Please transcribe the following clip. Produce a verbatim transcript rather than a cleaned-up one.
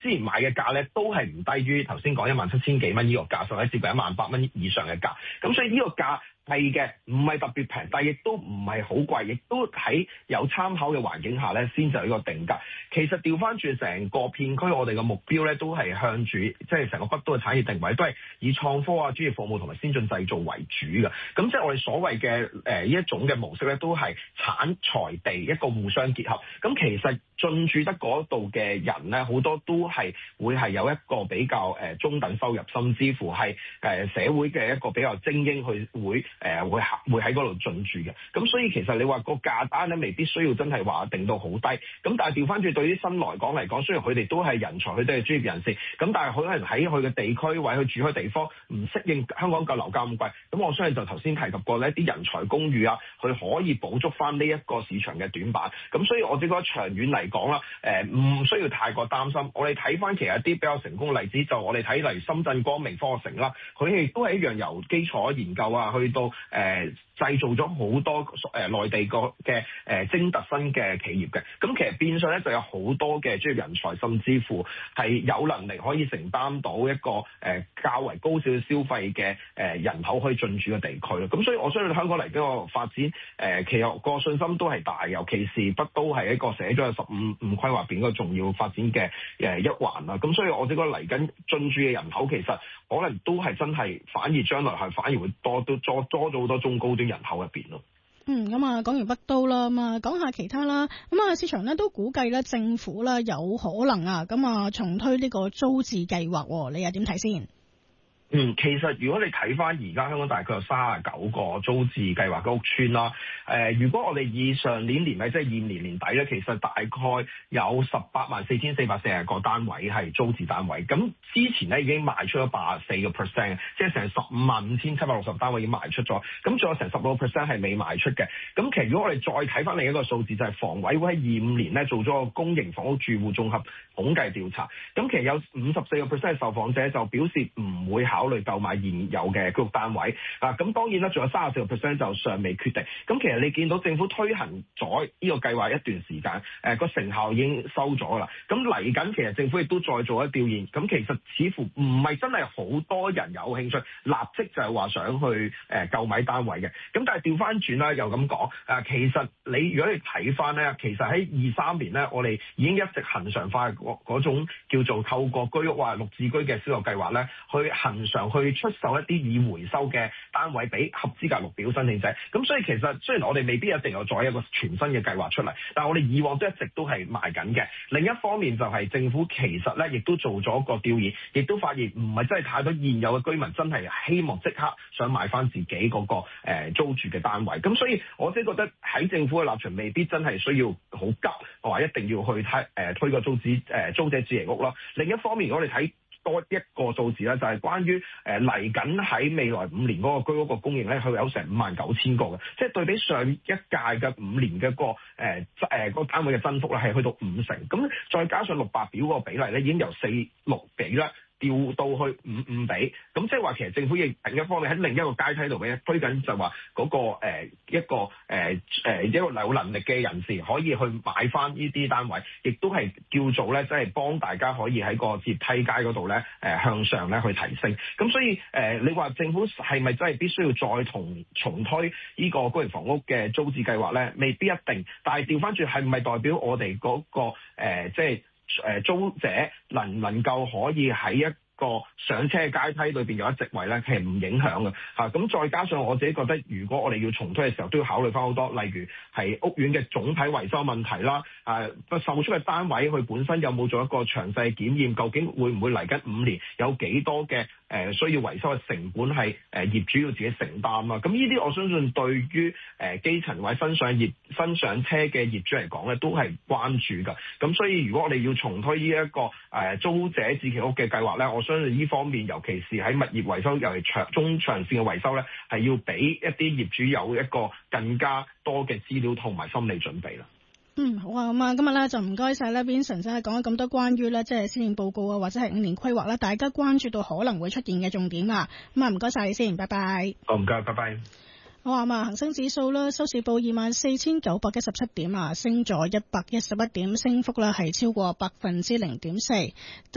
之前買嘅價咧都係唔低於頭先講一萬七千幾蚊呢個價，甚至接近一萬八蚊以上嘅價。咁所以呢個價係嘅，唔係特別平，但係亦都唔係好貴，亦都喺有參考嘅環境下咧，先就呢個定價。其實調翻轉成個片區，我哋嘅目標咧都係向住即係成個北都嘅產業定位，都係以創科啊、專業服務同埋先進製造為主嘅。咁即係我哋所謂嘅誒呢一種嘅模式咧，都係產財地一個互相結合。咁其實進駐得嗰度嘅人咧，好多都係會係有一個比較誒中等收入，甚至乎係誒社會嘅一個比較精英去會。誒、呃、會會喺嗰度進駐嘅，咁所以其實你話個價單咧未必需要真係話定到好低，咁但係調翻轉對於新來港嚟講，雖然佢哋都係人才，佢哋係專業人士，咁但係佢可能喺佢嘅地區或者佢住開地方唔適應香港嘅樓價咁貴，咁我相信就頭先提及過呢啲人才公寓啊，佢可以補足翻呢一個市場嘅短板，咁所以我只覺得長遠嚟講啦，誒、呃、唔需要太過擔心。我哋睇翻其實一啲比較成功嘅例子，就我哋睇例如深圳光明科學城啦，佢哋都係一樣由基礎研究啊去到。誒、呃、製造咗好多誒、呃、內地個嘅誒精特新嘅企業嘅，咁其實變相咧就有好多嘅專業人才，甚至乎係有能力可以承擔到一個誒、呃、較為高少少消費嘅誒、呃、人口可以進駐嘅地區咯。咁所以我相信香港嚟呢個發展誒、呃，其實個信心都係大，尤其是北都係一個寫咗喺十五五規劃邊個重要發展嘅誒一環啦。咁所以我覺得嚟緊進駐嘅人口其實可能都係真係反而將來係反而會多都多多咗好多中高端人口入邊咯。 嗯，咁啊講完北都啦，咁啊講下其他啦。咁啊市場咧都估計咧政府咧有可能啊咁啊重推呢個租置計劃，你又點睇先？ 嗯，其實如果你睇翻而家香港大概有三十九個租置計劃嘅屋邨啦，誒、呃，如果我哋以上年年底即係二年年底咧，其實大概有十八萬四千四百四十個單位係租置單位，咁之前咧已經賣出咗八十四個 percent， 即係成十五萬五千七百六十單位已經賣出咗，咁仲有成十六個 percent 係未賣出嘅。咁其實如果我哋再睇翻另一個數字，就係、是、房委會喺二五年咧做咗個公營房屋住戶綜合統計調查，咁其實有五十四個 percent 嘅受訪者就表示唔會考慮購買現有嘅居屋單位啊，咁當然啦，仲有三十四個 percent 就尚未決定。咁其實你見到政府推行咗呢個計劃一段時間，誒、呃、個成效已經收咗啦。咁嚟緊其實政府亦都再做一調研，咁其實似乎唔係真係好多人有興趣立即就係話想去誒、呃、購買單位嘅。咁但係調翻轉啦，又咁講誒，其實你如果你睇翻咧，其實喺二三年咧，我哋已經一直恆常化嗰嗰種叫做透過居屋或綠置居嘅銷售計劃咧，去恆常去出售一啲已回收嘅單位俾合資格綠表申請者。咁所以其實雖然我哋未必一定有再一個全新嘅計劃出嚟，但係我哋以往都一直都係賣緊嘅。另一方面就係政府其實咧亦都做咗個調研，亦都發現唔係真係太多現有嘅居民真係希望即刻想買翻自己嗰個誒租住嘅單位。咁所以我即係覺得喺政府嘅立場未必真係需要好急，話一定要去推誒推個租置誒租者置其屋啦。另一方面，如果我哋睇多一個數字咧，就係、是、關於誒嚟緊喺未來五年嗰個居屋個供應咧，佢有成五萬九千個嘅，即係對比上一屆嘅五年嘅個誒誒個單位嘅增幅咧，係去到五成。咁再加上綠白表個比例咧，已經由四六比啦，調到去五五比，咁即係話其實政府亦另一方面喺另一個階梯度嘅推緊，就話嗰個誒一個誒誒一個有能力嘅人士可以去買翻呢啲單位，亦都係叫做咧，即係幫大家可以喺個階梯階嗰度咧誒向上咧去提升。咁所以誒你話政府係咪真係必須要再同重推呢個公營房屋嘅租置計劃咧？未必一定，但係調翻轉係唔係代表我哋嗰個誒即係誒租者能唔能夠可以喺一個上車嘅階梯裏邊有一席位咧，其實唔影響嘅嚇。咁、啊、再加上我自己覺得，如果我哋要重推嘅時候，都要考慮翻好多，例如係屋苑嘅總體維修問題啦，誒個售出嘅單位佢本身有冇做一個詳細檢驗，究竟會唔會嚟緊五年有幾多嘅誒、呃、需要維修嘅成本係誒、呃、業主要自己承擔啦。咁呢啲我相信對於誒、呃、基層或者新上業新上車嘅業主嚟講咧，都係關注㗎。咁所以如果我哋要重推呢、這、一個誒、呃、租者置其屋嘅計劃咧，我相信呢方面，尤其是喺物業維修，尤其長中長線嘅維修咧，係要俾一啲業主有一個更加多嘅資料同埋心理準備啦。 嗯，好啊，咁啊，今日咧就唔該晒咧 Vincent 真係講咗咁多關於咧即係施政報告啊，或者係五年規劃咧，大家關注到可能會出現嘅重點啊。咁啊，唔該晒你先，拜拜。 好，唔該，拜拜。 好啊嘛，恒生指數啦，收市報二萬四千九百一十七點啊，升咗一百一十一點，升幅咧係超過百分之零點四。